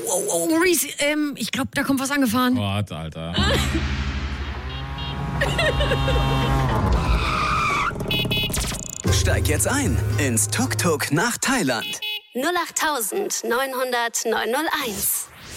Maurice, ich glaube, da kommt was angefahren. Warte, Alter. Steig jetzt ein ins Tuk-Tuk nach Thailand. 08900 901.